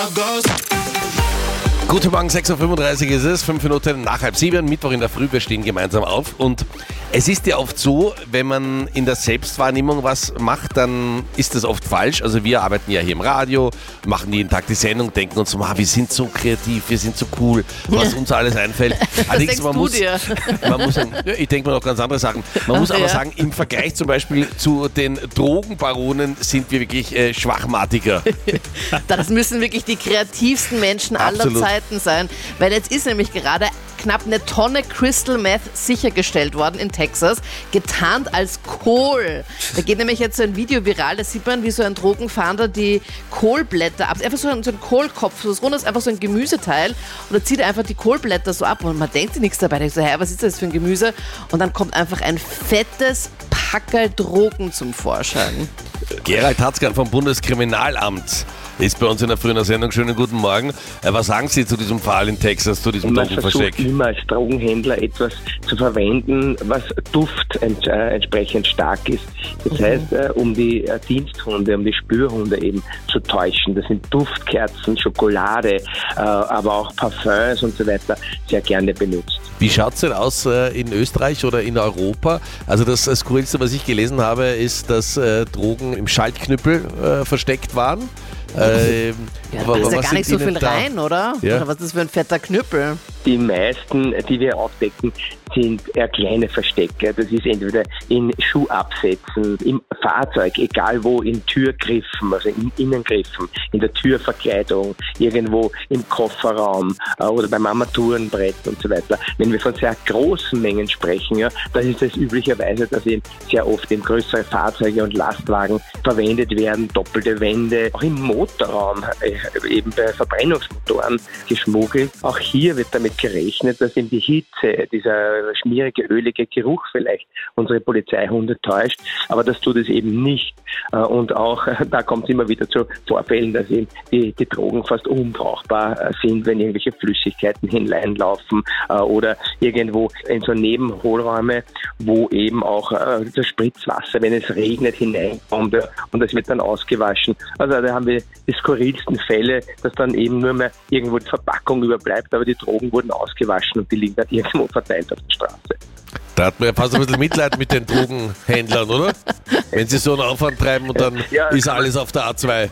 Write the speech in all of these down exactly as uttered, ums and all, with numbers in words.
Guten Morgen, sechs Uhr fünfunddreißig ist es, fünf Minuten nach halb sieben, Mittwoch in der Früh, wir stehen gemeinsam auf und es ist ja oft so, wenn man in der Selbstwahrnehmung was macht, dann ist das oft falsch. Also wir arbeiten ja hier im Radio, machen jeden Tag die Sendung, denken uns so, ah, wir sind so kreativ, wir sind so cool, was uns alles einfällt. Was denkst man du muss, dir? Man muss, ich denke mir noch ganz andere Sachen. Man muss Ach, aber ja. sagen, im Vergleich zum Beispiel zu den Drogenbaronen sind wir wirklich äh, schwachmatiger. Das müssen wirklich die kreativsten Menschen aller Absolut. Zeiten sein, weil jetzt ist nämlich gerade knapp eine Tonne Crystal Meth sichergestellt worden in Texas, getarnt als Kohl. Da geht nämlich jetzt so ein Video viral, da sieht man, wie so ein Drogenfahnder die Kohlblätter ab, einfach so ein, so ein Kohlkopf, so das Runde ist einfach so ein Gemüseteil und da zieht er einfach die Kohlblätter so ab und man denkt sich nichts dabei, denkt so, hä, was ist das für ein Gemüse? Und dann kommt einfach ein fettes Packerl Drogen zum Vorschein. Gerald Hatzkan vom Bundeskriminalamt ist bei uns in der frühen Sendung. Schönen guten Morgen. Äh, Was sagen Sie zu diesem Fall in Texas, zu diesem Man Drogenversteck? versucht immer als Drogenhändler etwas zu verwenden, was Duft ent, äh, entsprechend stark ist. Das Mhm. heißt, äh, um die äh, Diensthunde, um die Spürhunde eben zu täuschen. Das sind Duftkerzen, Schokolade, äh, aber auch Parfums und so weiter sehr gerne benutzt. Wie schaut es denn aus äh, in Österreich oder in Europa? Also das äh, Skurrilste, was ich gelesen habe, ist, dass äh, Drogen im Schaltknüppel äh, versteckt waren. Ähm, Ja, aber da ist ja was gar nicht sind so viel Ihnen da- rein, oder? Ja. Oder was ist das für ein fetter Knüppel? Die meisten, die wir aufdecken, sind eher kleine Verstecke. Das ist entweder in Schuhabsätzen, im Fahrzeug, egal wo, in Türgriffen, also in Innengriffen, in der Türverkleidung, irgendwo im Kofferraum äh, oder beim Armaturenbrett und so weiter. Wenn wir von sehr großen Mengen sprechen, ja, dann ist es üblicherweise, dass eben sehr oft eben größere Fahrzeuge und Lastwagen verwendet werden, doppelte Wände, auch im Motorraum, äh, eben bei Verbrennungsmotoren geschmuggelt. Auch hier wird damit gerechnet, dass eben die Hitze, dieser schmierige, ölige Geruch vielleicht unsere Polizeihunde täuscht, aber das tut es eben nicht. Und auch da kommt es immer wieder zu Vorfällen, dass eben die, die Drogen fast unbrauchbar sind, wenn irgendwelche Flüssigkeiten hineinlaufen oder irgendwo in so Nebenhohlräume, wo eben auch das Spritzwasser, wenn es regnet, hineinkommt und das wird dann ausgewaschen. Also da haben wir die skurrilsten Fälle, dass dann eben nur mehr irgendwo die Verpackung überbleibt, aber die Drogen wurden ausgewaschen und die liegen dann irgendwo verteilt auf der Straße. Da hat man ja fast ein bisschen Mitleid mit den Drogenhändlern, oder? Wenn sie so einen Aufwand treiben und dann Ja. ist alles auf der A zwei.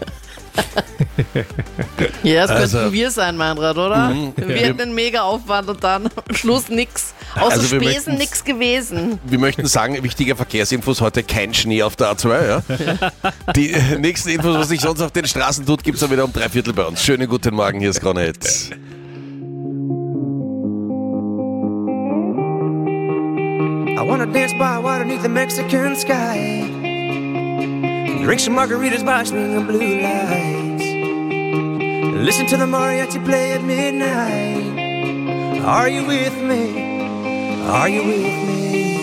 Ja, das Also- könnten wir sein, Meinrad, oder? Mhm. Wir Ja. hätten einen mega Aufwand und dann am Schluss nix. Außer Also wir Spesen möchten's- nix gewesen. Wir möchten sagen, wichtige Verkehrsinfos, heute kein Schnee auf der A zwei. Ja? Die äh, nächsten Infos, was sich sonst auf den Straßen tut, gibt es dann wieder um drei Viertel bei uns. Schönen guten Morgen, hier ist Krone Hits. I wanna dance by water beneath the Mexican sky. Drink some margaritas by swinging blue lights. Listen to the mariachi play at midnight. Are you with me? Are you with me?